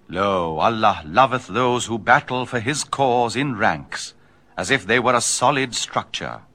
Lo, Allah loveth those who battle for his cause in ranks, as if they were a solid structure.